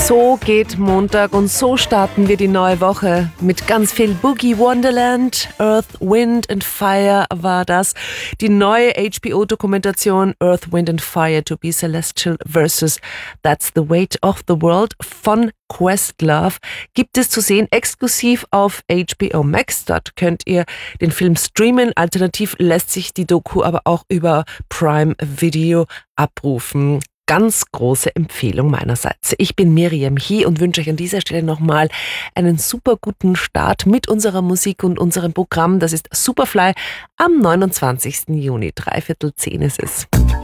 So geht Montag und so starten wir die neue Woche mit ganz viel Boogie Wonderland. Earth, Wind and Fire war das. Die neue HBO-Dokumentation Earth, Wind and Fire to be Celestial versus That's the Weight of the World von Questlove gibt es zu sehen exklusiv auf HBO Max. Dort könnt ihr den Film streamen. Alternativ lässt sich die Doku aber auch über Prime Video abrufen. Ganz große Empfehlung meinerseits. Ich bin Miriam Hie und wünsche euch an dieser Stelle nochmal einen super guten Start mit unserer Musik und unserem Programm. Das ist Superfly am 29. Juni. 9:45 ist es.